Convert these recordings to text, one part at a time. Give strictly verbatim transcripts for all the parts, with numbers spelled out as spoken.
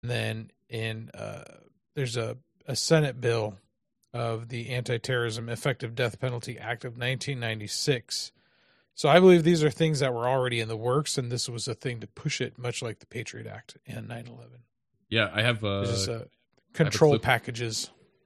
And then in uh, there's a, a Senate bill of the Anti-Terrorism Effective Death Penalty Act of nineteen ninety-six. So I believe these are things that were already in the works, and this was a thing to push it, much like the Patriot Act and nine eleven. Yeah, I have uh, just, uh, control have packages.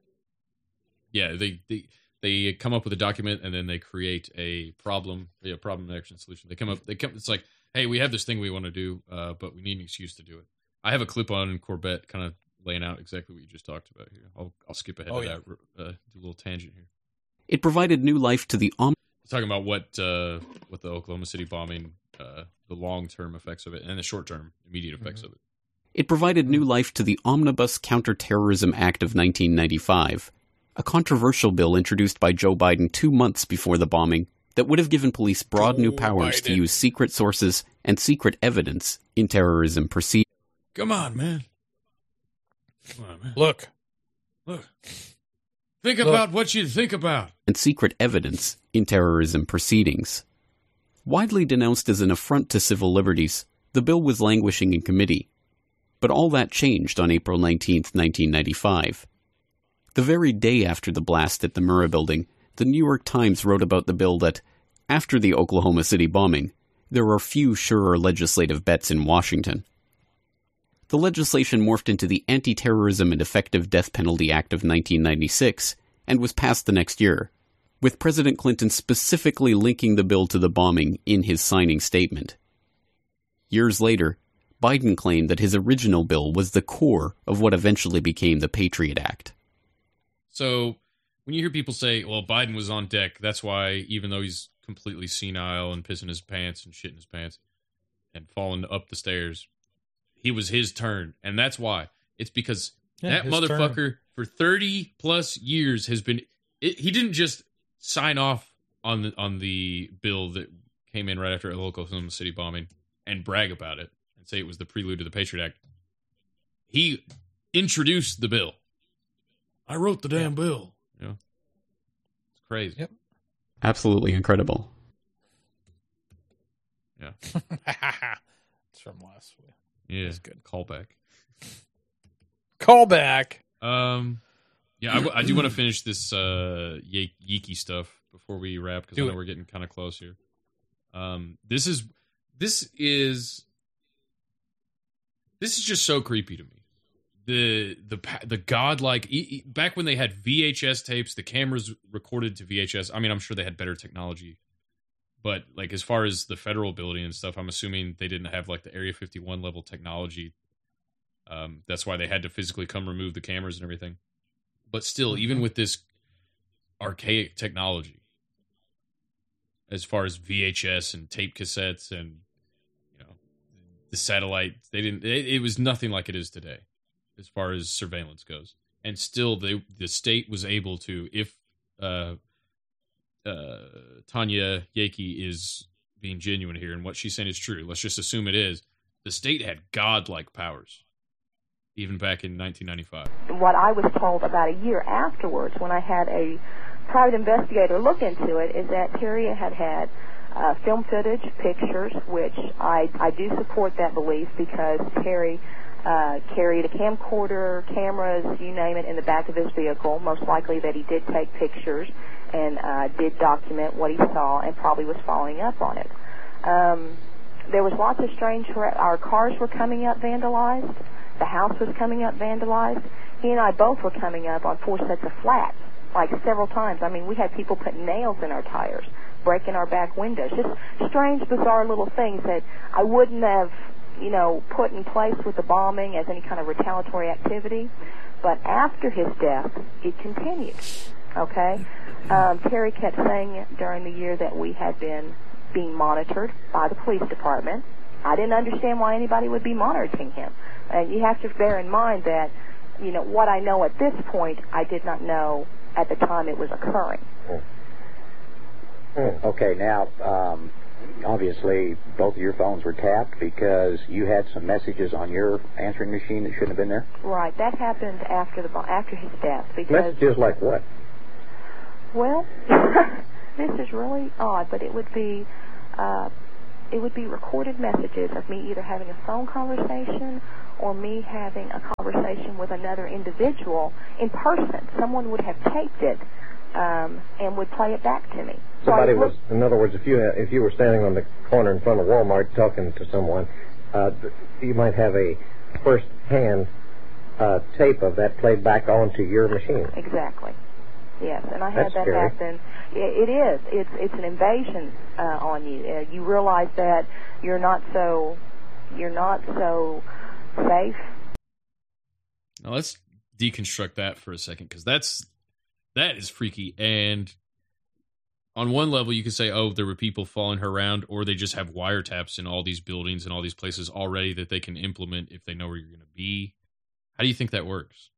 Yeah, they, they they come up with a document, and then they create a problem, a problem action solution. They come up, they come. It's like, hey, we have this thing we want to do, uh, but we need an excuse to do it. I have a clip on Corbett, kind of laying out exactly what you just talked about here. I'll I'll skip ahead oh, to yeah. that, uh, do a little tangent here. It provided new life to the om. Talking about what uh, what the Oklahoma City bombing, uh, the long-term effects of it, and the short-term, immediate effects mm-hmm. of it. It provided new life to the Omnibus Counterterrorism Act of nineteen ninety-five, a controversial bill introduced by Joe Biden two months before the bombing that would have given police broad Joe new powers Biden. to use secret sources and secret evidence in terrorism proceedings. Come on, man. Come on, man. Look. Look. Think Look. about what you think about. And secret evidence in terrorism proceedings. Widely denounced as an affront to civil liberties, the bill was languishing in committee. But all that changed on April nineteenth, nineteen ninety-five. The very day after the blast at the Murrah Building, the New York Times wrote about the bill that, after the Oklahoma City bombing, there are few surer legislative bets in Washington. The legislation morphed into the Anti-Terrorism and Effective Death Penalty Act of nineteen ninety-six and was passed the next year, with President Clinton specifically linking the bill to the bombing in his signing statement. Years later, Biden claimed that his original bill was the core of what eventually became the Patriot Act. So, when you hear people say, well, Biden was on deck, that's why, even though he's completely senile and pissing his pants and shitting his pants and falling up the stairs, he was his turn. And that's why. It's because yeah, that motherfucker turn. for thirty plus years has been, it, he didn't just sign off on the, on the bill that came in right after the Oklahoma City bombing and brag about it and say it was the prelude to the Patriot Act. He introduced the bill. I wrote the damn yeah. bill. You know? It's crazy. Yep. Absolutely incredible. Yeah. It's from last week. Yeah. That's good. Callback. Callback. Um, yeah, I, w- I do want to finish this uh, Ye- Yeeky stuff before we wrap because I know it. we're getting kind of close here. Um, this is this is this is just so creepy to me. The the the godlike back when they had V H S tapes, the cameras recorded to V H S. I mean, I'm sure they had better technology, but like as far as the federal building and stuff, I'm assuming they didn't have like the Area fifty-one level technology. Um, that's why they had to physically come remove the cameras and everything. But still, mm-hmm. even with this archaic technology, as far as V H S and tape cassettes and you know the satellite, they didn't. It, it was nothing like it is today. As far as surveillance goes. And still, they, the state was able to, if uh, uh, Tanya Yeaky is being genuine here and what she's saying is true, let's just assume it is, the state had godlike powers, even back in nineteen ninety-five. What I was told about a year afterwards, when I had a private investigator look into it, is that Terry had had uh, film footage, pictures, which I, I do support that belief because Terry... Uh, carried a camcorder, cameras, you name it, in the back of his vehicle. Most likely that he did take pictures and uh, did document what he saw and probably was following up on it. Um, there was lots of strange... Our cars were coming up vandalized. The house was coming up vandalized. He and I both were coming up on four sets of flats, like several times. I mean, we had people putting nails in our tires, breaking our back windows. Just strange, bizarre little things that I wouldn't have... you know, put in place with the bombing as any kind of retaliatory activity. But after his death, it continued, okay? Um, Terry kept saying during the year that we had been being monitored by the police department. I didn't understand why anybody would be monitoring him. And you have to bear in mind that, you know, what I know at this point, I did not know at the time it was occurring. Okay, now... Um obviously, both of your phones were tapped because you had some messages on your answering machine that shouldn't have been there? Right. That happened after the after his death. Because messages like what? Well, this is really odd, but it would be uh, it would be recorded messages of me either having a phone conversation or me having a conversation with another individual in person. Someone would have taped it um, and would play it back to me. So Somebody I was, looked, in other words, if you if you were standing on the corner in front of Walmart talking to someone, uh, you might have a first-hand uh, tape of that played back onto your machine. Exactly. Yes, and I had That's that scary. happen. It, it is. It's it's an invasion uh, on you. Uh, you realize that you're not so you're not so safe. Now let's deconstruct that for a second, because that's that is freaky. And on one level, you could say, oh, there were people following her around, or they just have wiretaps in all these buildings and all these places already that they can implement if they know where you're going to be. How do you think that works?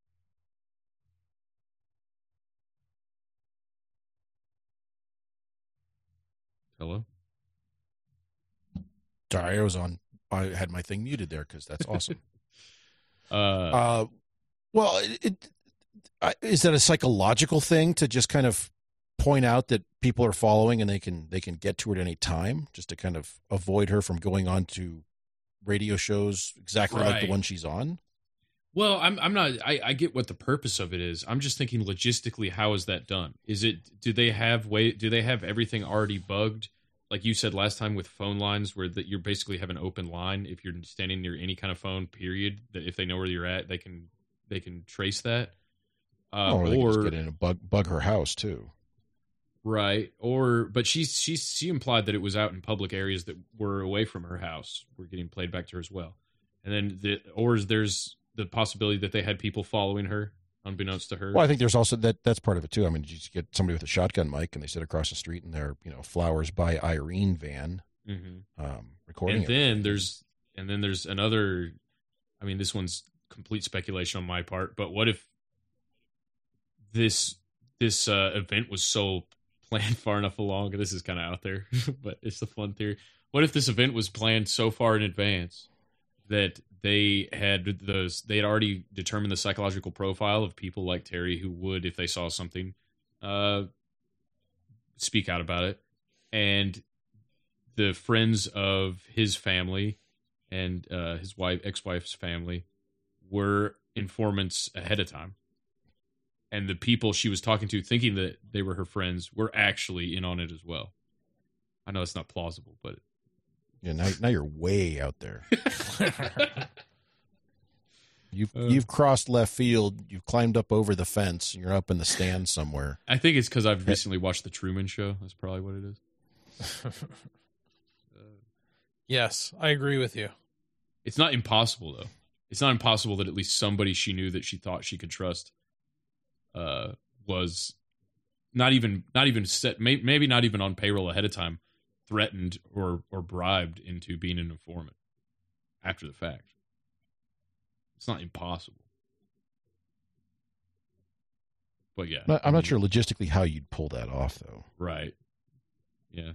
Hello? Sorry, I was on. I had my thing muted there because that's awesome. Uh, uh, well, it, it I, is that a psychological thing to just kind of point out that people are following and they can they can get to it at any time, just to kind of avoid her from going on to radio shows exactly like the Right. one she's on? Well, I'm I'm not I, I get what the purpose of it is. I'm just thinking logistically, how is that done? Is it do they have way do they have everything already bugged? Like you said last time with phone lines, where that you basically have an open line if you're standing near any kind of phone, period, that if they know where you're at, they can they can trace that. Uh, Oh, or they can just or get in and bug bug her house too. right, or but she she she implied that it was out in public areas that were away from her house were getting played back to her as well. And then the or there's the possibility that they had people following her, unbeknownst to her. Well, I think there's also that that's part of it too. I mean, you just get somebody with a shotgun mic and they sit across the street in their, you know, Flowers by Irene van, Mm-hmm. um, recording. And it. then there's and then there's another. I mean, this one's complete speculation on my part. But what if this this uh, event was so planned far enough along? This is kind of out there, but it's a fun theory. What if this event was planned so far in advance that they had those they had already determined the psychological profile of people like Terry who would, if they saw something, uh, speak out about it, and the friends of his family and uh, his wife, ex-wife's family, were informants ahead of time, and the people she was talking to, thinking that they were her friends, were actually in on it as well. I know it's not plausible, but Yeah, now, now you're way out there. You've Uh. you've crossed left field. You've climbed up over the fence. And you're up in the stands somewhere. I think it's because I've recently watched The Truman Show. That's probably what it is. Yes, I agree with you. It's not impossible, though. It's not impossible that at least somebody she knew that she thought she could trust uh, was not even not even set, may, maybe not even on payroll ahead of time, threatened or or bribed into being an informant after the fact. It's not impossible. But yeah. But I'm not sure logistically how you'd pull that off, though. Right. Yeah.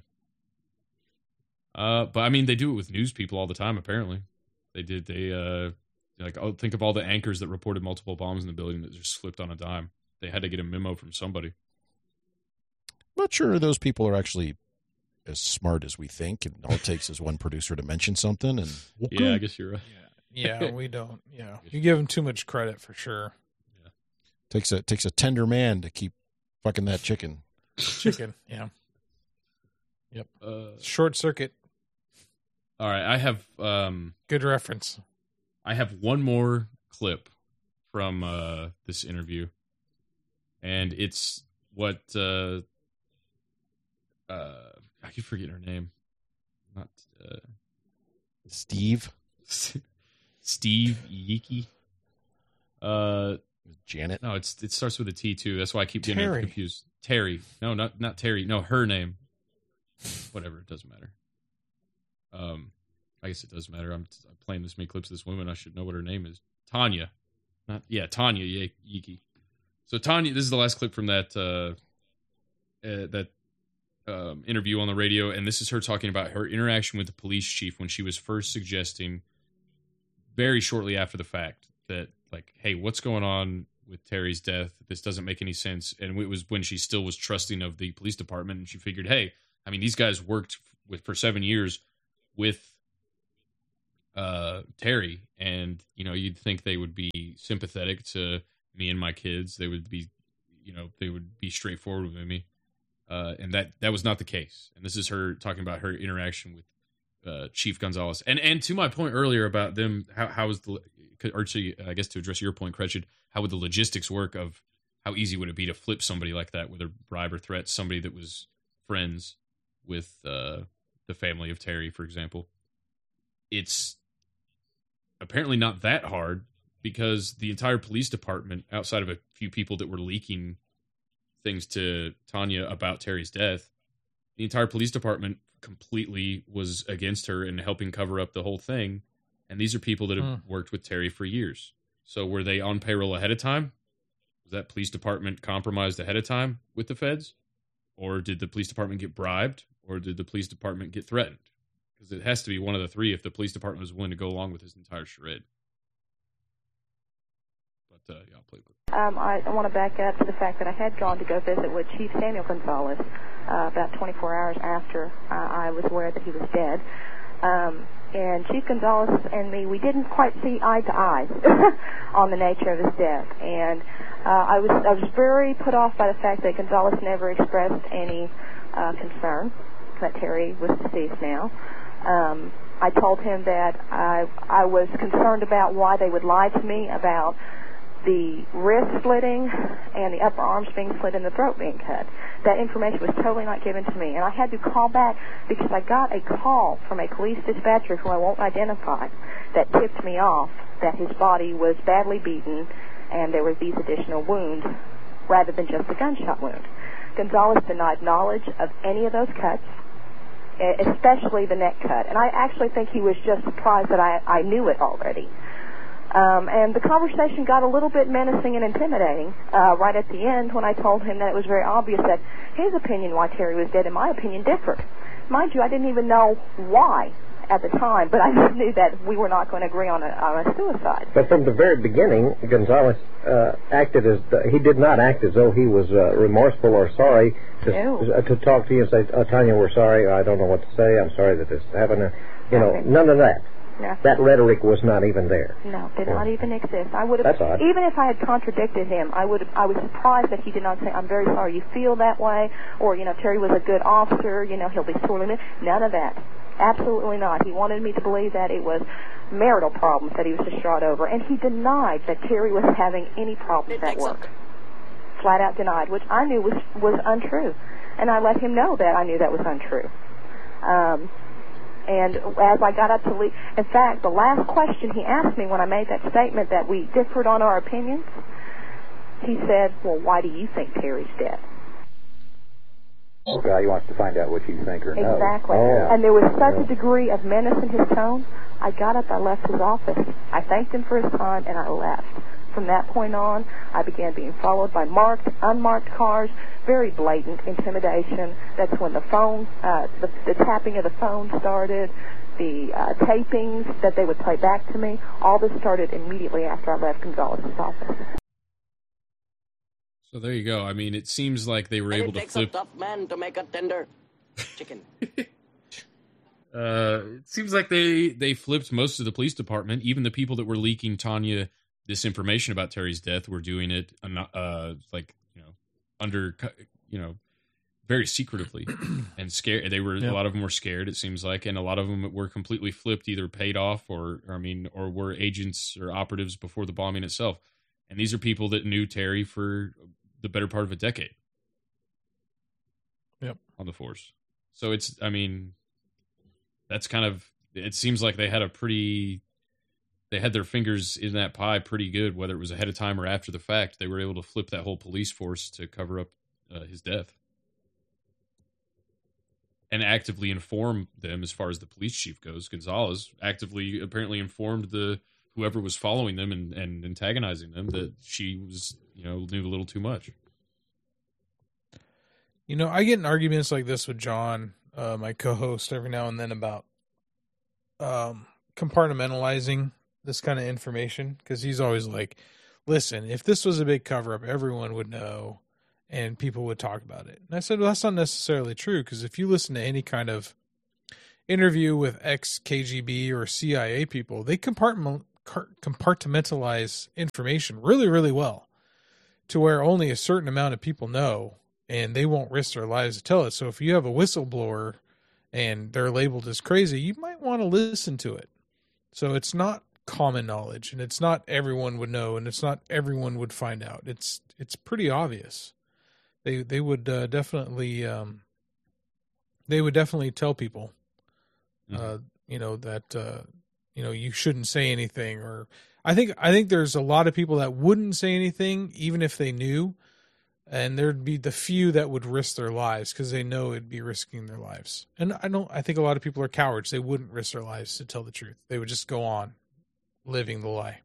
Uh, but I mean, they do it with news people all the time. Apparently, they did. They uh, like oh, think of all the anchors that reported multiple bombs in the building that just flipped on a dime. They had to get a memo from somebody. I'm not sure those people are actually as smart as we think. And all it takes is one producer to mention something, and Yeah, I guess you're right. Yeah, yeah, we don't. Yeah, you give them too much credit for sure. takes a takes a tender man to keep fucking that chicken. Chicken. Yeah. Yep. Uh, Short circuit. all right, I have um, Good reference. I have one more clip from uh, this interview, and it's what uh, uh, I keep forgetting her name. Not uh, Steve, Steve Yiki. Uh, Janet. no, it's it starts with a T too. That's why I keep getting Terry. confused. Terry. No, not not Terry. No, her name. Whatever. It doesn't matter. Um, I guess it does matter. I'm, I'm playing this many clips of this woman. I should know what her name is. Tanya. Not yeah, Tanya Ye- Yiki. So Tanya, this is the last clip from that uh, uh, that um, interview on the radio, and this is her talking about her interaction with the police chief when she was first suggesting, very shortly after the fact, that like, hey, what's going on with Terry's death? This doesn't make any sense. And it was when she still was trusting of the police department, and she figured, hey, I mean, these guys worked with for seven years with uh, Terry, and you know, you'd think they would be sympathetic to me and my kids. They would be, you know, they would be straightforward with me, uh, and that that was not the case. And this is her talking about her interaction with uh, Chief Gonzalez, and and to my point earlier about them, how how is the, or to, I guess to address your point, Cretched, how would the logistics work of how easy would it be to flip somebody like that with a bribe or threat, somebody that was friends with uh, the family of Terry, for example? It's apparently not that hard, because the entire police department, outside of a few people that were leaking things to Tanya about Terry's death, the entire police department completely was against her and helping cover up the whole thing. And these are people that have hmm. worked with Terry for years. So were they on payroll ahead of time? Was that police department compromised ahead of time with the feds? Or did the police department get bribed? Or did the police department get threatened? Because it has to be one of the three if the police department was willing to go along with this entire charade. But, uh, yeah, I'll play with it. Um, I, I want to back up to the fact that I had gone to go visit with Chief Samuel Gonzalez uh, about twenty-four hours after uh, I was aware that he was dead. Um, and Chief Gonzalez and me, we didn't quite see eye to eye on the nature of his death. And uh, I was I was very put off by the fact that Gonzalez never expressed any uh, concern that Terry was deceased now. Um, I told him that I I was concerned about why they would lie to me about the wrist splitting and the upper arms being slit and the throat being cut. That information was totally not given to me. And I had to call back because I got a call from a police dispatcher who I won't identify that tipped me off that his body was badly beaten and there were these additional wounds rather than just a gunshot wound. Gonzalez denied knowledge of any of those cuts, especially the neck cut. And I actually think he was just surprised that I, I knew it already. Um, and the conversation got a little bit menacing and intimidating uh, right at the end when I told him that it was very obvious that his opinion why Terry was dead and my opinion differed. Mind you, I didn't even know why at the time, but I just knew that we were not going to agree on a, on a suicide. But from the very beginning, Gonzalez uh, acted as the, he did not act as though he was uh, remorseful or sorry to, no. uh, to talk to you and say, oh, Tanya, we're sorry. I don't know what to say. I'm sorry that this happened. You know, okay. None of that. No. That rhetoric was not even there. No, did yeah. not even exist. I would have, That's odd. Even if I had contradicted him, I would. I was surprised that he did not say, "I'm very sorry you feel that way," or, you know, Terry was a good officer. You know, he'll be sorely missed. None of that. Absolutely not. He wanted me to believe that it was marital problems that he was distraught over, and he denied that Terry was having any problems at work. Flat out denied, which I knew was was untrue, and I let him know that I knew that was untrue. Um. And as I got up to leave, in fact, the last question he asked me when I made that statement that we differed on our opinions, he said, well, why do you think Terry's dead? Okay, he wants to find out what you think or know. Exactly. Oh. And there was such a degree of menace in his tone, I got up, I left his office. I thanked him for his time, and I left. From that point on, I began being followed by marked, unmarked cars, very blatant intimidation. That's when the phone, uh, the, the tapping of the phone started, the uh, tapings that they would play back to me. All this started immediately after I left Gonzalez's office. So there you go. I mean, it seems like they were and able it to takes flip. a tough man to make a tender chicken. uh, it seems like they they flipped most of the police department. Even the people that were leaking Tanya this information about Terry's death were doing it, uh, like, you know, under, you know, very secretively and scared. They were, yep. A lot of them were scared, it seems like, and a lot of them were completely flipped, either paid off or, or I mean, or were agents or operatives before the bombing itself. And these are people that knew Terry for the better part of a decade. Yep. On the force. So it's, I mean, that's kind of, it seems like they had a pretty, they had their fingers in that pie pretty good, whether it was ahead of time or after the fact. They were able to flip that whole police force to cover up uh, his death. And actively inform them as far as the police chief goes. Gonzalez actively apparently informed the whoever was following them and, and antagonizing them that she was, you know, knew a little too much. You know, I get in arguments like this with John, uh, my co-host, every now and then about um, compartmentalizing this kind of information, because he's always like, listen, if this was a big cover-up, everyone would know and people would talk about it. And I said, well, that's not necessarily true, because if you listen to any kind of interview with ex-K G B or C I A people, they compartment, compartmentalize information really, really well to where only a certain amount of people know, and they won't risk their lives to tell it. So if you have a whistleblower and they're labeled as crazy, you might want to listen to it. So it's not common knowledge, and it's not everyone would know, and it's not everyone would find out. It's it's pretty obvious. They they would uh, definitely um, they would definitely tell people, mm-hmm. uh, you know that uh, you know you shouldn't say anything. Or I think I think there's a lot of people that wouldn't say anything even if they knew, and there'd be the few that would risk their lives because they know it'd be risking their lives. And I don't. I think a lot of people are cowards. They wouldn't risk their lives to tell the truth. They would just go on living the lie.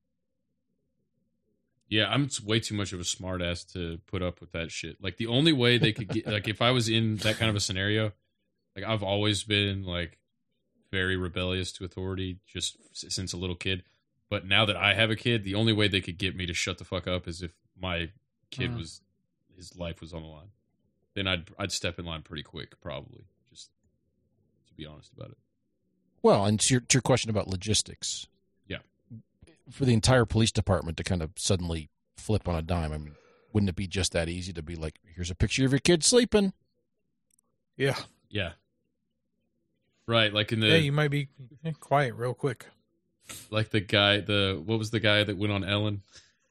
Yeah, I'm way too much of a smartass to put up with that shit. Like, the only way they could get, like, if I was in that kind of a scenario, like, I've always been, like, very rebellious to authority just since a little kid. But now that I have a kid, the only way they could get me to shut the fuck up is if my kid mm. was, his life was on the line. Then I'd I'd step in line pretty quick, probably, just to be honest about it. Well, and to your, to your question about logistics. Yeah. For the entire police department to kind of suddenly flip on a dime, I mean, wouldn't it be just that easy to be like, here's a picture of your kid sleeping? Yeah. Yeah. Right, like in the... Yeah, you might be quiet real quick. Like the guy, the what was the guy that went on Ellen?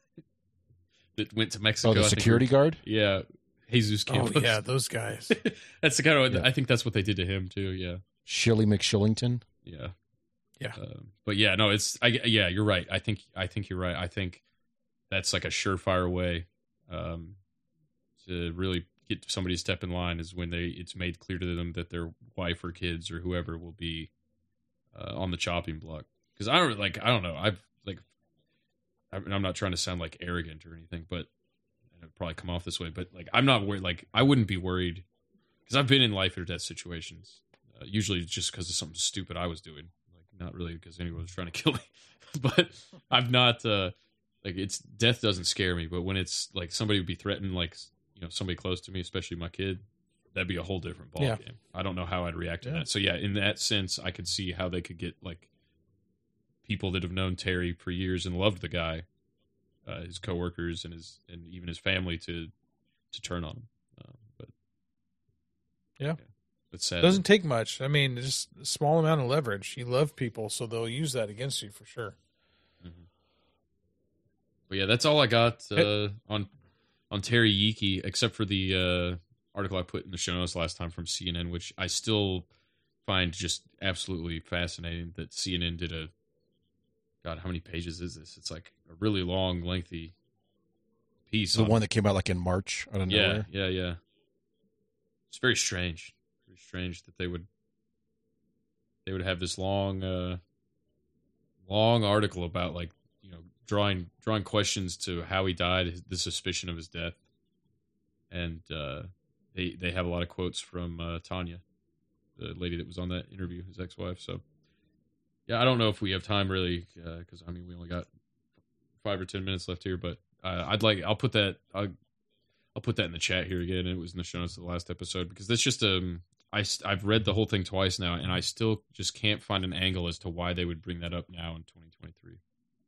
That went to Mexico? Oh, the security guard? Yeah. Jesus Campos. Oh, yeah, those guys. That's the kind of... Yeah. I think that's what they did to him, too, yeah. Shirley McShillington? Yeah. Yeah. Um, but yeah, no, it's, I, yeah, you're right. I think, I think you're right. I think that's like a surefire way um, to really get somebody to step in line is when they, it's made clear to them that their wife or kids or whoever will be uh, on the chopping block. Cause I don't like, I don't know. I've like, I mean, I'm not trying to sound like arrogant or anything, but and it'd probably come off this way, but like, I'm not worried. Like, I wouldn't be worried because I've been in life or death situations. Uh, usually just because of something stupid I was doing. Not really because anyone was trying to kill me, but I'm not uh, like it's death doesn't scare me. But when it's like somebody would be threatened, like, you know, somebody close to me, especially my kid, that'd be a whole different ball yeah. game. I don't know how I'd react to yeah. that. So yeah, in that sense, I could see how they could get like people that have known Terry for years and loved the guy, uh, his coworkers and his and even his family to to turn on him. Uh, but yeah. yeah. It's sad. It doesn't take much. I mean, just a small amount of leverage. You love people, so they'll use that against you for sure. Mm-hmm. But yeah, that's all I got uh, on on Terry Yeeke, except for the uh, article I put in the show notes last time from C N N, which I still find just absolutely fascinating. That C N N did a God, how many pages is this? It's like a really long, lengthy piece. The on, one that came out like in March. I don't know. Yeah, yeah, yeah. It's very strange. Strange that they would they would have this long uh long article about, like, you know, drawing drawing questions to how he died, the suspicion of his death, and uh they they have a lot of quotes from uh Tanya, the lady that was on that interview, his ex-wife. So yeah, I don't know if we have time really, because uh, I mean we only got five or ten minutes left here, but uh, I'd like I'll put that I'll, I'll put that in the chat here again. It was in the show notes of the last episode because that's just um I, I've read the whole thing twice now, and I still just can't find an angle as to why they would bring that up now in twenty twenty-three.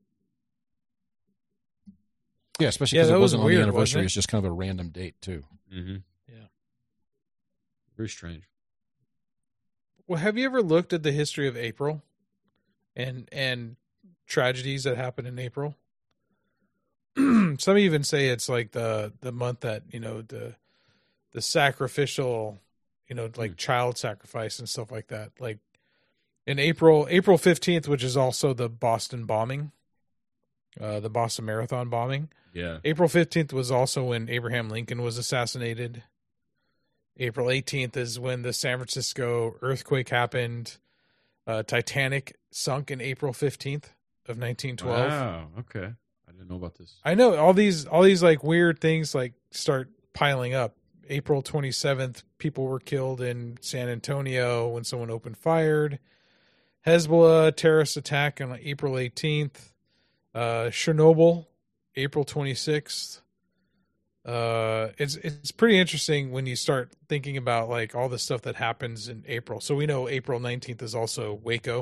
Yeah, especially yeah, because it wasn't was weird, on the anniversary. It? It's just kind of a random date, too. Mm-hmm. Yeah. Very strange. Well, have you ever looked at the history of April and and tragedies that happen in April? Some even say it's like the, the month that, you know, the the sacrificial... you know, like child sacrifice and stuff like that. Like in April, April fifteenth, which is also the Boston bombing, uh, the Boston Marathon bombing. Yeah. April fifteenth was also when Abraham Lincoln was assassinated. April eighteenth is when the San Francisco earthquake happened. Uh, Titanic sunk in April fifteenth of nineteen twelve. Wow. Okay. I didn't know about this. I know all these, all these like weird things like start piling up. April twenty-seventh, people were killed in San Antonio when someone opened fire. Hezbollah terrorist attack on April eighteenth. Uh, Chernobyl, April twenty-sixth. uh, it's it's pretty interesting when you start thinking about like all the stuff that happens in April. So we know April nineteenth is also Waco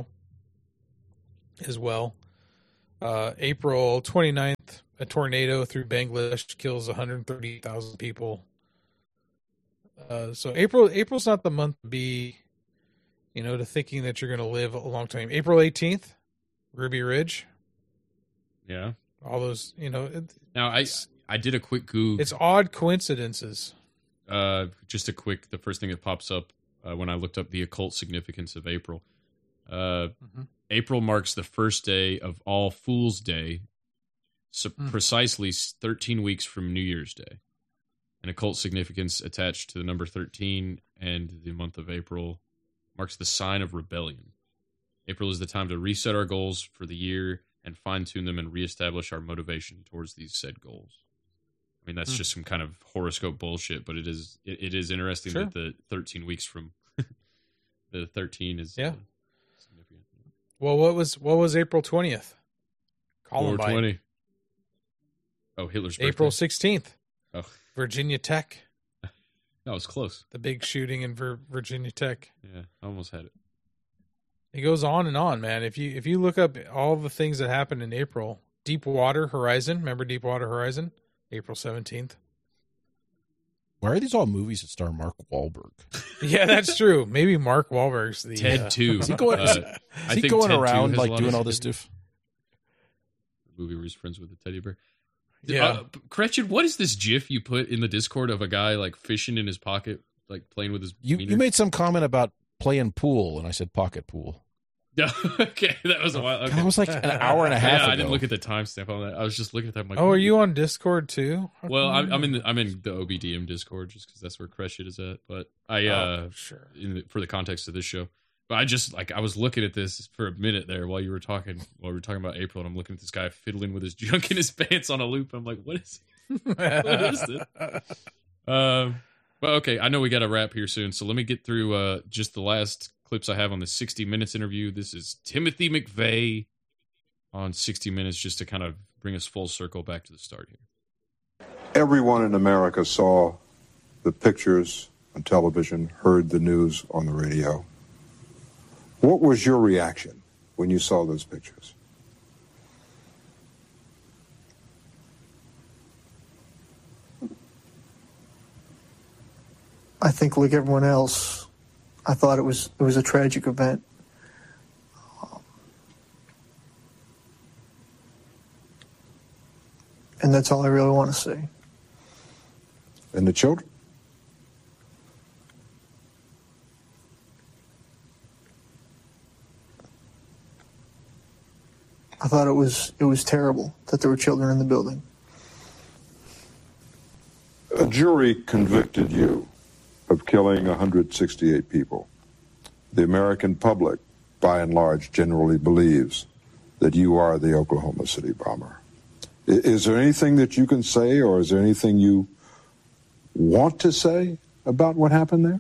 as well. Uh, April twenty-ninth, a tornado through Bangladesh kills one hundred thirty thousand people. Uh, so April April's not the month to be, you know, to thinking that you're going to live a long time. April eighteenth, Ruby Ridge. Yeah. All those, you know. It, now, I I did a quick Google. It's odd coincidences. Uh, just a quick, the first thing that pops up uh, when I looked up the occult significance of April. Uh, mm-hmm. April marks the first day of All Fool's Day, so mm. precisely thirteen weeks from New Year's Day. An occult significance attached to the number thirteen and the month of April marks the sign of rebellion. April is the time to reset our goals for the year and fine-tune them and reestablish our motivation towards these said goals. I mean, that's mm. just some kind of horoscope bullshit, but it is it, it is interesting sure. that the thirteen weeks from the thirteen is yeah. Uh, significant. Well, what was what was April twentieth? Columbine. four twenty. Oh, Hitler's birthday. April sixteenth. Oh. Virginia Tech. That was close. The big shooting in Vir- Virginia Tech. Yeah, I almost had it. It goes on and on, man. If you if you look up all the things that happened in April, Deepwater Horizon, remember Deepwater Horizon? April seventeenth. Why are these all movies that star Mark Wahlberg? Yeah, that's true. Maybe Mark Wahlberg's the Ted uh, two. Is he going, uh, is, is I he think going Ted around like doing of all this stuff? The movie where he's friends with the teddy bear. Yeah, uh, Gretchen, what is this GIF you put in the Discord of a guy like fishing in his pocket, like playing with his? You wiener? you made some comment about playing pool, and I said pocket pool. Okay, that was a while. Okay. That was like an hour and a half. Yeah, ago. I didn't look at the timestamp on that. I was just looking at that. I'm like, oh, are you on Discord too? How well, I'm, I'm in the, I'm in the O B D M Discord just because that's where Crush It is at. But I, uh, oh, sure, in the, for the context of this show. But I just like I was looking at this for a minute there while you were talking while we were talking about April, and I'm looking at this guy fiddling with his junk in his pants on a loop. I'm like, what is what is this? Um, but okay, I know we got to wrap here soon, so let me get through uh, just the last clips I have on the sixty minutes interview. This is Timothy McVeigh on sixty minutes, just to kind of bring us full circle back to the start here. Everyone in America saw the pictures on television, heard the news on the radio. What was your reaction when you saw those pictures? I think, like everyone else, I thought it was it was a tragic event. Um, and that's all I really want to say. And the children? I thought it was it was terrible that there were children in the building. A jury convicted you of killing one hundred sixty-eight people. The American public, by and large, generally believes that you are the Oklahoma City bomber. Is there anything that you can say, or is there anything you want to say about what happened there?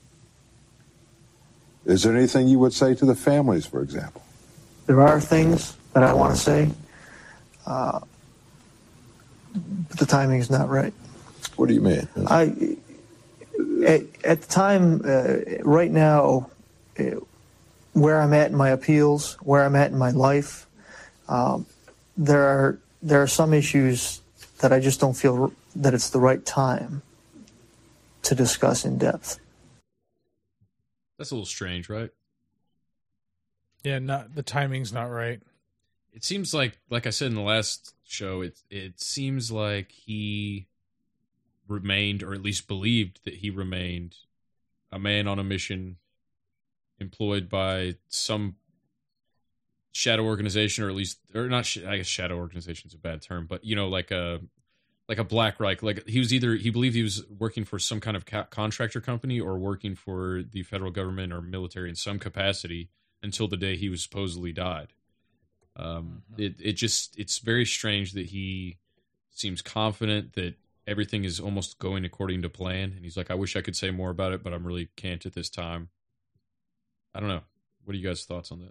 Is there anything you would say to the families, for example? There are things that I want to say, uh, but the timing is not right. What do you mean? I, at, at the time, uh, right now, uh, where I'm at in my appeals, where I'm at in my life, um, there are there are some issues that I just don't feel that it's the right time to discuss in depth. That's a little strange, right? Yeah, not the timing's not right. It seems like, like I said in the last show, it it seems like he remained, or at least believed that he remained, a man on a mission, employed by some shadow organization, or at least, or not. I guess shadow organization is a bad term, but you know, like a like a Black Reich. Like he was either he believed he was working for some kind of ca- contractor company or working for the federal government or military in some capacity until the day he was supposedly died. Um, mm-hmm. it, it just, it's very strange that he seems confident that everything is almost going according to plan. And he's like, I wish I could say more about it, but I really can't at this time. I don't know. What are you guys' thoughts on that?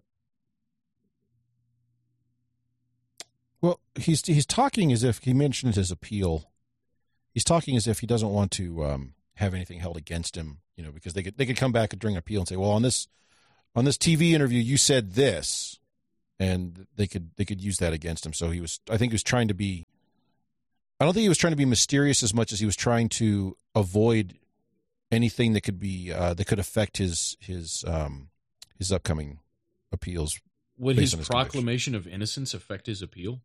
Well, he's, he's talking as if he mentioned his appeal. he's talking as if he doesn't want to um, have anything held against him, you know, because they could they could come back during appeal and say, well, on this on this T V interview, you said this, and they could they could use that against him. So he was, I think, he was trying to be. I don't think he was trying to be mysterious as much as he was trying to avoid anything that could be uh, that could affect his his um, his upcoming appeals. Would his, his proclamation conviction. of innocence affect his appeal?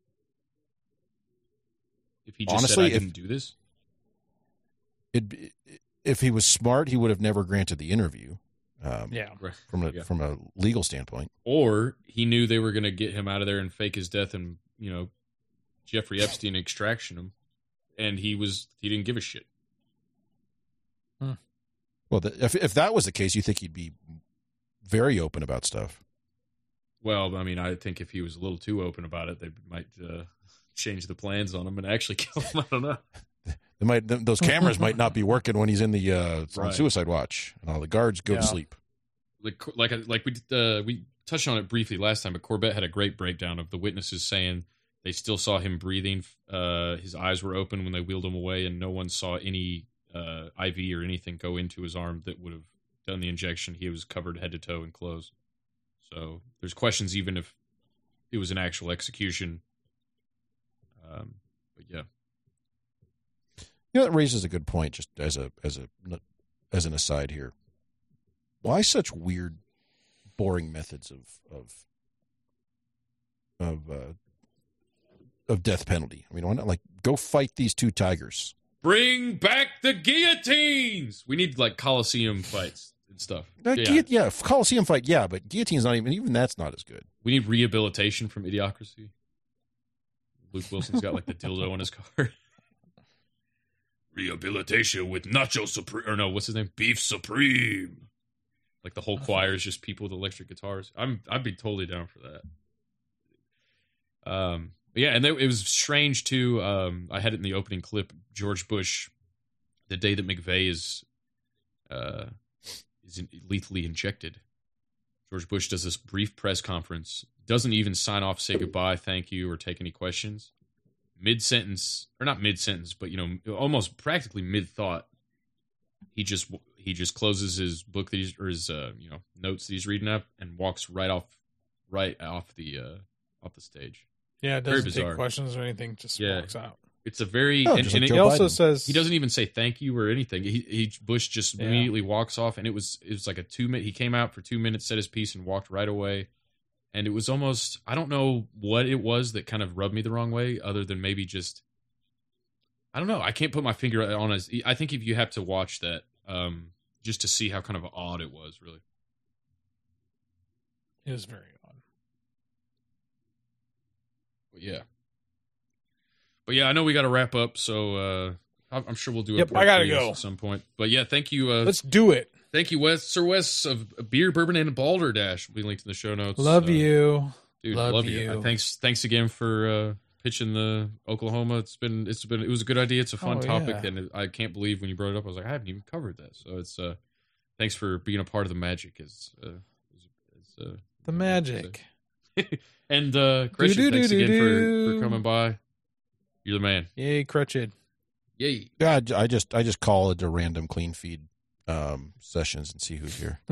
If he just Honestly, said, I if, didn't do this? It, if he was smart, he would have never granted the interview. Um, yeah. From a, yeah. from a legal standpoint. Or he knew they were going to get him out of there and fake his death and, you know, Jeffrey Epstein extraction him. And he was, he didn't give a shit. Hmm. Well, the, if if that was the case, you think he'd be very open about stuff. Well, I mean, I think if he was a little too open about it, they might uh, change the plans on him and actually kill him. I don't know. They might; those cameras might not be working when he's in the uh, on Right. suicide watch, and all the guards go Yeah. to sleep. Like, like, like we uh, we touched on it briefly last time, but Corbett had a great breakdown of the witnesses saying they still saw him breathing. Uh, his eyes were open when they wheeled him away, and no one saw any uh, I V or anything go into his arm that would have done the injection. He was covered head to toe in clothes. So there's questions even if it was an actual execution. Um, but yeah. You know, that raises a good point. Just as a as a as an aside here, why such weird, boring methods of of of uh, of death penalty? I mean, why not like go fight these two tigers? Bring back the guillotines. We need like Coliseum fights and stuff. Uh, yeah. yeah. yeah, Coliseum fight, yeah, but guillotine's not even even that's not as good. We need rehabilitation from Idiocracy. Luke Wilson's got like the dildo on his card. Rehabilitation with Nacho Supreme, or no, what's his name? Beef Supreme. Like the whole choir is just people with electric guitars. I'm, I'd be totally down for that. Um, yeah, and there, it was strange too. Um, I had it in the opening clip. George Bush, the day that McVeigh is, uh, is lethally injected. George Bush does this brief press conference, doesn't even sign off, say goodbye, thank you, or take any questions. Mid-sentence, or not mid-sentence, but, you know, almost practically mid-thought, he just he just closes his book that he's, or his, uh, you know, notes that he's reading up and walks right off, right off the, uh, off the stage. Yeah, it Very doesn't take bizarre. questions or anything, just Yeah. walks out. It's a very, Oh, and, just and like it, He Joe also Biden. says he doesn't even say thank you or anything. He, he Bush just Yeah. immediately walks off, and it was it was like a two minute. He came out for two minutes, said his piece, and walked right away. And it was almost, I don't know what it was that kind of rubbed me the wrong way, other than maybe just, I don't know. I can't put my finger on it. I think if you have to watch that, um, just to see how kind of odd it was, really. It was very odd. But yeah. But yeah, I know we got to wrap up, so uh, I'm I'm sure we'll do a Yep, part I gotta three go. at some point. But yeah, thank you. Uh, Let's do it. Thank you, Wes, Sir Wes of Beer, Bourbon, and Balderdash. We linked in the show notes. Love Uh, you. dude. Love Love, you. you. Uh, thanks, thanks again for uh, pitching the Oklahoma. It's been, it's been, it was a good idea. It's a fun Oh, topic, yeah. and it, I can't believe when you brought it up, I was like, I haven't even covered that. So it's, uh, thanks for being a part of the magic. As, uh, as, as uh, The magic. and uh, Christian, thanks again for, Do-do-do-do-do. for coming by. You're the man. Yay, Crutched. Yay. Yeah, I, I just I just call it a random clean feed um, sessions and see who's here.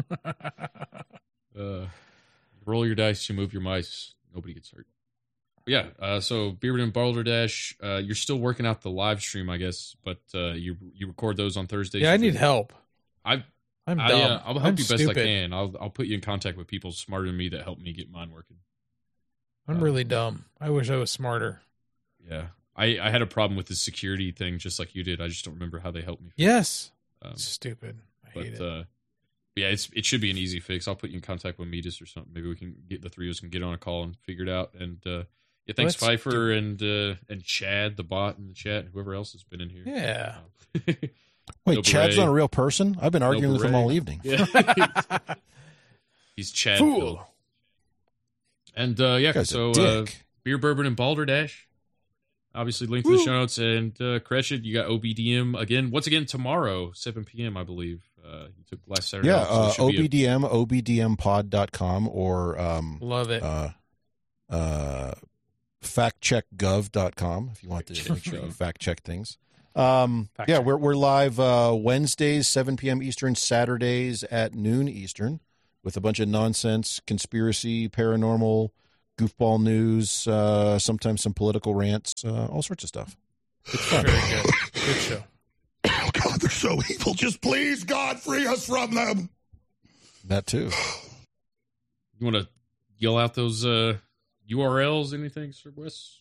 Uh, roll your dice, you move your mice. Nobody gets hurt. But yeah, uh, so Beard and Balderdash, uh, you're still working out the live stream, I guess, but uh, you you record those on Thursdays. Yeah, I need help. I, I'm I, dumb. uh, I'll help I'm you best stupid. I can. I'll I'll put you in contact with people smarter than me that help me get mine working. I'm uh, really dumb. I wish I was smarter. Yeah, I, I had a problem with the security thing, just like you did. I just don't remember how they helped me. Yes. Um, Stupid. I but hate it. uh, yeah, it's it should be an easy fix. I'll put you in contact with Metis or something. Maybe we can get the three of us can get on a call and figure it out. And uh, yeah, thanks Let's Pfeiffer and uh, and Chad, the bot in the chat, and whoever else has been in here. Yeah. Wait, No Chad's beret. not a real person? I've been arguing with him beret. all evening. Yeah. He's Chad. Fool. Phil. And uh, yeah, Guy's a so uh, dick. Beer, Bourbon, and Balderdash. Obviously, linked in the show notes. And uh, Cretched, you got O B D M again. Once again, tomorrow, seven p.m., I believe. Uh, you took last Saturday. Yeah, off, so it uh, should be a- O B D M, O B D M pod dot com or um, Love it. uh, uh, fact check gov dot com if you want to make sure you Gov. fact check things. Um, Fact yeah, check. we're we're live uh, Wednesdays, seven p.m. Eastern, Saturdays at noon Eastern, with a bunch of nonsense, conspiracy, paranormal, goofball news, uh, sometimes some political rants, uh, all sorts of stuff. It's fun. Very good. Good show. Oh, God, they're so evil. Just please, God, free us from them. That too. You want to yell out those uh, U R Ls, anything, Sir Wes?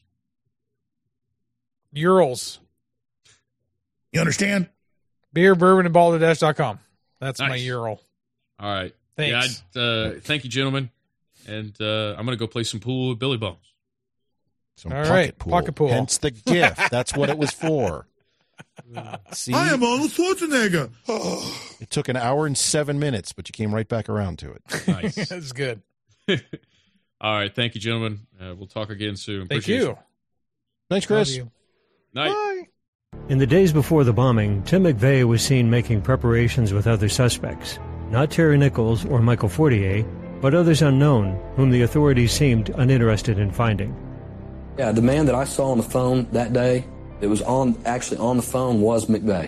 Urals. You understand? Beer, bourbon, and balderdash dot com. That's Nice. my Ural. All right. Thanks. Yeah, uh, thank you, gentlemen. And uh, I'm going to go play some pool with Billy Bones. Some All pocket right, pool. pocket pool. Hence the gift. That's what it was for. See, I am Arnold Schwarzenegger. it took an hour and seven minutes, but you came right back around to it. Nice. That's good. All right. Thank you, gentlemen. Uh, we'll talk again soon. Thank Appreciate you. Thanks, Love Chris. you. Night. Bye. In the days before the bombing, Tim McVeigh was seen making preparations with other suspects. Not Terry Nichols or Michael Fortier, but others unknown, whom the authorities seemed uninterested in finding. Yeah, the man that I saw on the phone that day, that was on actually on the phone, was McVeigh.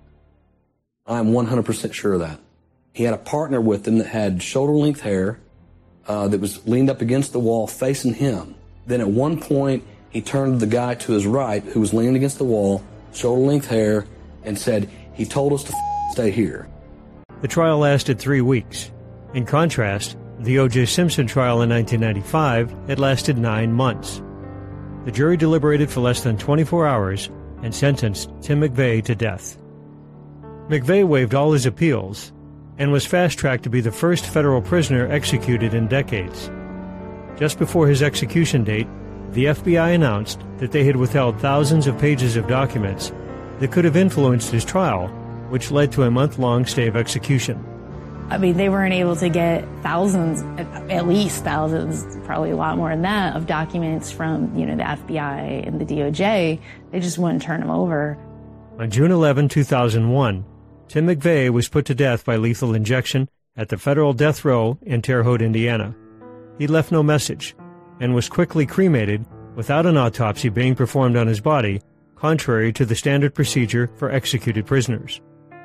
I'm one hundred percent sure of that. He had a partner with him that had shoulder-length hair uh, that was leaned up against the wall facing him. Then at one point, he turned to the guy to his right who was leaning against the wall, shoulder-length hair, and said, "He told us to f- stay here." The trial lasted three weeks. In contrast, the O J Simpson trial in nineteen ninety-five had lasted nine months. The jury deliberated for less than twenty-four hours and sentenced Tim McVeigh to death. McVeigh waived all his appeals and was fast-tracked to be the first federal prisoner executed in decades. Just before his execution date, the F B I announced that they had withheld thousands of pages of documents that could have influenced his trial, which led to a month-long stay of execution. I mean, they weren't able to get thousands, at least thousands, probably a lot more than that, of documents from, you know, the F B I and the D O J. They just wouldn't turn them over. On June eleventh, two thousand one, Tim McVeigh was put to death by lethal injection at the federal death row in Terre Haute, Indiana. He left no message and was quickly cremated without an autopsy being performed on his body, contrary to the standard procedure for executed prisoners.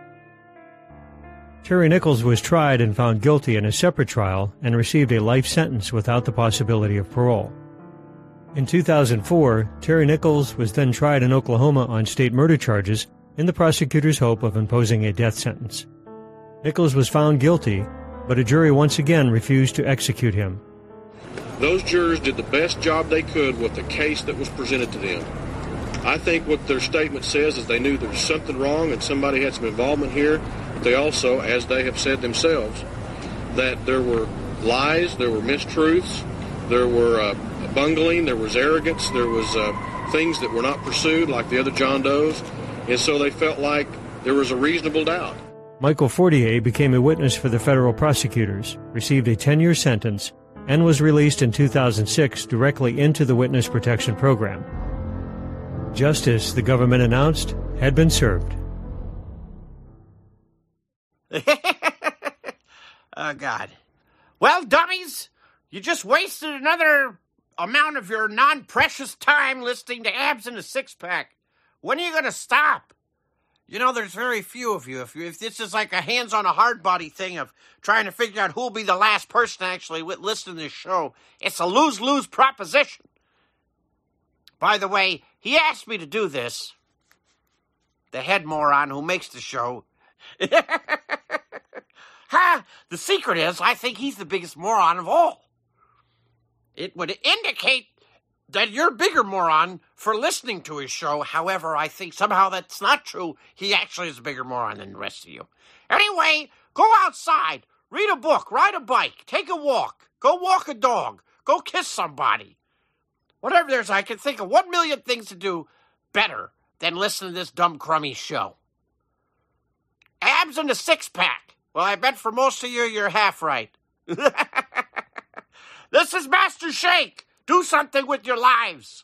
Terry Nichols was tried and found guilty in a separate trial and received a life sentence without the possibility of parole. In two thousand four, Terry Nichols was then tried in Oklahoma on state murder charges in the prosecutor's hope of imposing a death sentence. Nichols was found guilty, but a jury once again refused to execute him. Those jurors did the best job they could with the case that was presented to them. I think what their statement says is they knew there was something wrong and somebody had some involvement here. But they also, as they have said themselves, that there were lies, there were mistruths, there were uh, bungling, there was arrogance, there was uh, things that were not pursued like the other John Does. And so they felt like there was a reasonable doubt. Michael Fortier became a witness for the federal prosecutors, received a ten-year sentence, and was released in two thousand six directly into the Witness Protection Program. Justice, the government announced, had been served. Oh, God. Well, dummies, you just wasted another amount of your non-precious time listening to Abs in a Six-Pack. When are you going to stop? You know, there's very few of you. If, you. if this is like a hands-on-a-hard-body thing of trying to figure out who'll be the last person to actually listen to this show, it's a lose-lose proposition. By the way, he asked me to do this. The head moron who makes the show. Ha! The secret is, I think he's the biggest moron of all. It would indicate that you're a bigger moron for listening to his show. However, I think somehow that's not true. He actually is a bigger moron than the rest of you. Anyway, go outside, read a book, ride a bike, take a walk, go walk a dog, go kiss somebody. Whatever there's, I can think of one million things to do better than listen to this dumb, crummy show. Abs in a Six-Pack. Well, I bet for most of you, you're half right. This is Master Shake. Do something with your lives.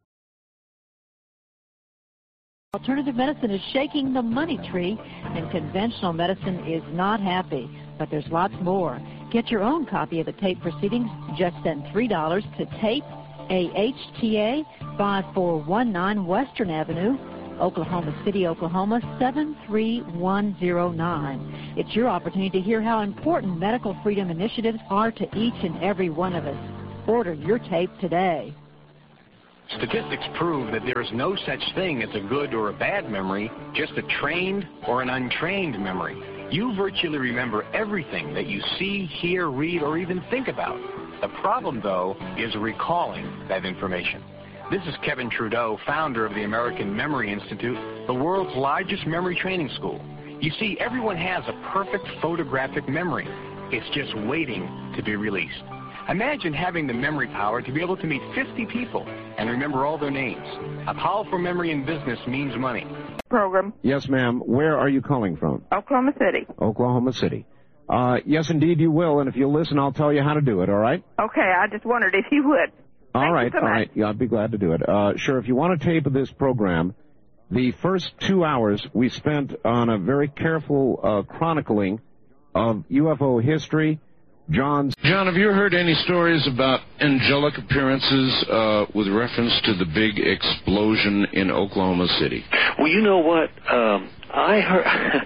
Alternative medicine is shaking the money tree, and conventional medicine is not happy. But there's lots more. Get your own copy of the tape proceedings. Just send three dollars to tape, A H T A, five four one nine Western Avenue, Oklahoma City, Oklahoma, seven three one zero nine. It's your opportunity to hear how important medical freedom initiatives are to each and every one of us. Order your tape today. Statistics prove that there is no such thing as a good or a bad memory, just a trained or an untrained memory. You virtually remember everything that you see, hear, read, or even think about. The problem, though, is recalling that information. This is Kevin Trudeau, founder of the American Memory Institute, the world's largest memory training school. You see, everyone has a perfect photographic memory. It's just waiting to be released. Imagine having the memory power to be able to meet fifty people and remember all their names. A powerful memory in business means money. Program. Yes, ma'am. Where are you calling from? Oklahoma City. Oklahoma City. Uh, yes, indeed, you will, and if you'll listen, I'll tell you how to do it, all right? Okay, I just wondered if you would. All Thank right, you so all much. right. Yeah, I'd be glad to do it. Uh, sure, if you want a tape of this program, the first two hours we spent on a very careful uh, chronicling of U F O history. John's. John, have you heard any stories about angelic appearances uh, with reference to the big explosion in Oklahoma City? Well, you know what? Um, I heard,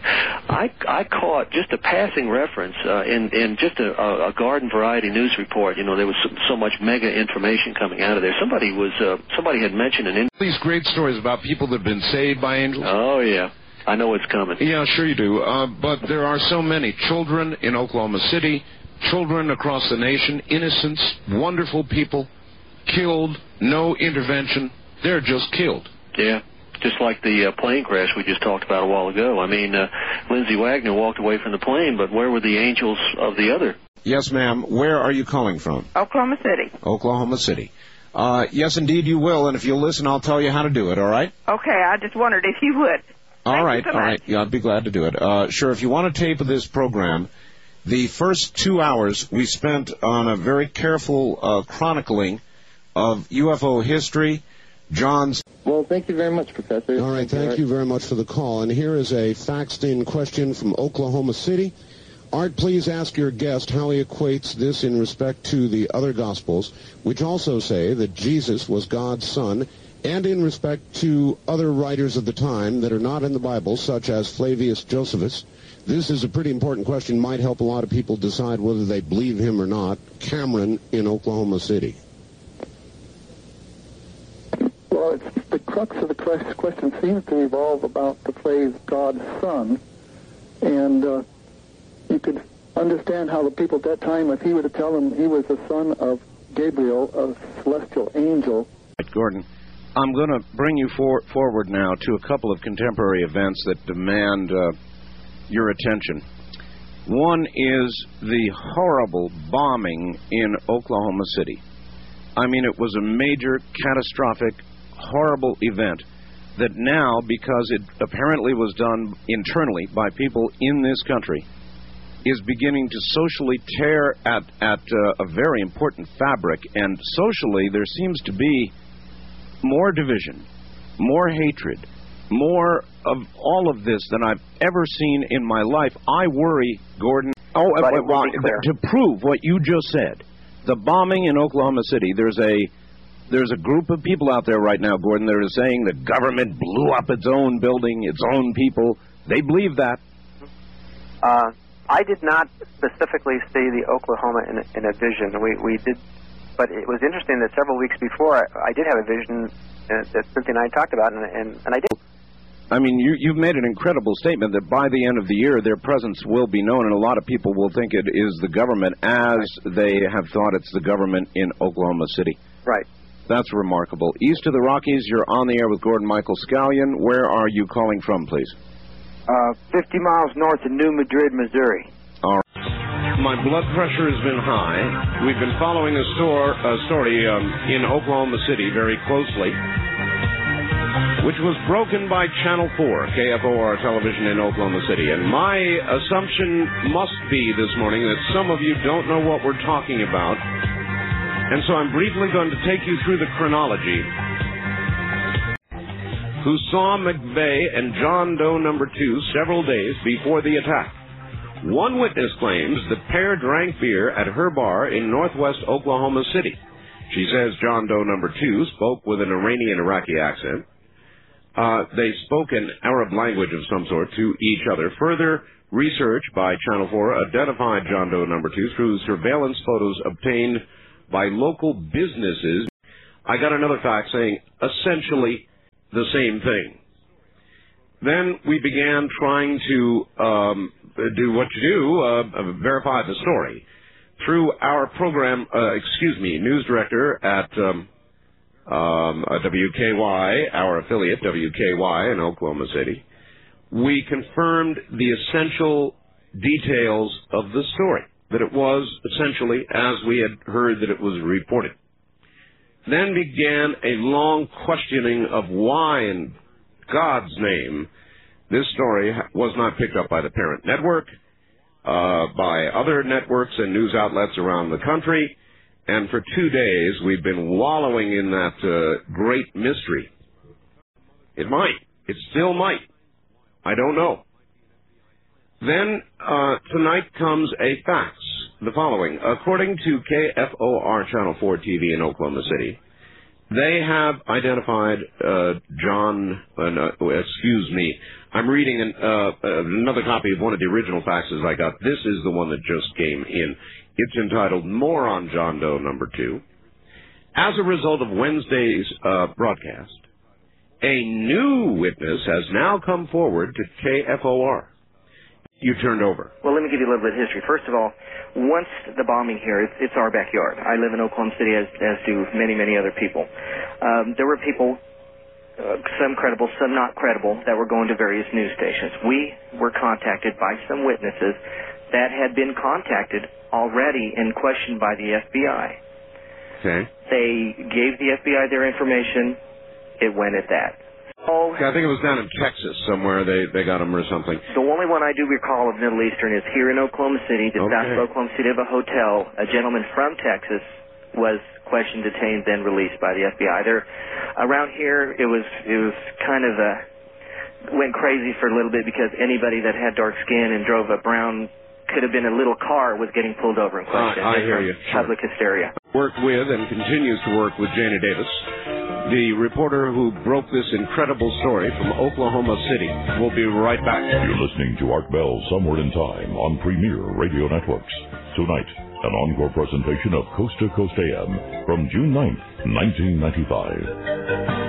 I I caught just a passing reference uh, in in just a, a garden variety news report. You know, there was so, so much mega information coming out of there. Somebody was uh, somebody had mentioned an. In- These great stories about people that have been saved by angels. Oh yeah, I know it's coming. Yeah, sure you do. Uh, but there are so many children in Oklahoma City. Children across the nation, innocents, wonderful people, killed, no intervention. They're just killed. Yeah, just like the uh, plane crash we just talked about a while ago. I mean, uh, Lindsay Wagner walked away from the plane, but where were the angels of the other? Yes, ma'am. Where are you calling from? Oklahoma City. Oklahoma City. Uh, yes, indeed, you will, and if you'll listen, I'll tell you how to do it, all right? Okay, I just wondered if you would. All Thank right, you so all much. right. Yeah, I'd be glad to do it. Uh, sure, if you want a tape of this program, the first two hours we spent on a very careful uh, chronicling of U F O history. John's. Well, thank you very much, Professor. All right, thank you very much for the call. And here is a faxed-in question from Oklahoma City. Art, please ask your guest how he equates this in respect to the other Gospels, which also say that Jesus was God's Son, and in respect to other writers of the time that are not in the Bible, such as Flavius Josephus. This is a pretty important question, might help a lot of people decide whether they believe him or not. Cameron in Oklahoma City. Well, it's, the crux of the question seems to revolve about the phrase God's Son, and uh, you could understand how the people at that time, if he were to tell them he was the son of Gabriel, a celestial angel. Gordon, I'm going to bring you for, forward now to a couple of contemporary events that demand uh, your attention. One is the horrible bombing in Oklahoma City. I mean, it was a major, catastrophic, horrible event that now, because it apparently was done internally by people in this country, is beginning to socially tear at, at uh, a very important fabric. And socially, there seems to be more division, more hatred, more of all of this than I've ever seen in my life. I worry, Gordon, oh, But uh, it will be clear. to prove what you just said, the bombing in Oklahoma City, there's a there's a group of people out there right now, Gordon, that are saying the government blew up its own building, its own people. They believe that. Uh, I did not specifically see the Oklahoma in, in a vision. We we did, but it was interesting that several weeks before I, I did have a vision uh, that Cynthia and I talked about, and and, and I did. I mean, you, you've made an incredible statement that by the end of the year, their presence will be known, and a lot of people will think it is the government, as they have thought it's the government in Oklahoma City. Right. That's remarkable. East of the Rockies, you're on the air with Gordon Michael Scallion. Where are you calling from, please? Uh, fifty miles north of New Madrid, Missouri. All right. My blood pressure has been high. We've been following a, store, a story um, in Oklahoma City very closely, which was broken by Channel four, K F O R television in Oklahoma City. And my assumption must be this morning that some of you don't know what we're talking about. And so I'm briefly going to take you through the chronology. Who saw McVeigh and John Doe number two several days before the attack. One witness claims the pair drank beer at her bar in northwest Oklahoma City. She says John Doe number two spoke with an Iranian-Iraqi accent. Uh, they spoke an Arab language of some sort to each other. Further research by Channel four identified John Doe number two through surveillance photos obtained by local businesses. I got another fax saying essentially the same thing. Then we began trying to um, do what you do, uh, verify the story. Through our program, uh, excuse me, news director at um, um, W K Y, our affiliate, W K Y in Oklahoma City, we confirmed the essential details of the story, that it was essentially as we had heard that it was reported. Then began a long questioning of why in God's name this story was not picked up by the parent network, uh, by other networks and news outlets around the country, and for two days we've been wallowing in that uh, great mystery. It might. It still might. I don't know. Then uh, tonight comes a fax. The following. According to K F O R Channel four T V in Oklahoma City, they have identified uh, John, uh, no, excuse me, I'm reading an, uh, another copy of one of the original faxes I got. This is the one that just came in. It's entitled More on John Doe number two. As a result of Wednesday's uh, broadcast, a new witness has now come forward to K F O R. You turned over. Well, let me give you a little bit of history. First of all, once the bombing here, it's, it's our backyard. I live in Oklahoma City, as, as do many, many other people. Um, there were people, uh, some credible, some not credible, that were going to various news stations. We were contacted by some witnesses that had been contacted already and questioned by the F B I. Okay. They gave the F B I their information. It went at that. Oh, I think it was down in Texas somewhere. They they got them or something. The only one I do recall of Middle Eastern is here in Oklahoma City, just okay. south of Oklahoma City, of a hotel. A gentleman from Texas was questioned, detained, then released by the F B I. There, around here, it was it was kind of a went crazy for a little bit because anybody that had dark skin and drove a brown, could have been a little car, was getting pulled over and questioned. I, I hear you. Public hysteria. Worked with and continues to work with Jana Davis, the reporter who broke this incredible story from Oklahoma City. We'll be right back. You're listening to Art Bell Somewhere in Time on Premier Radio Networks. Tonight, an encore presentation of Coast to Coast A M from June ninth, nineteen ninety-five.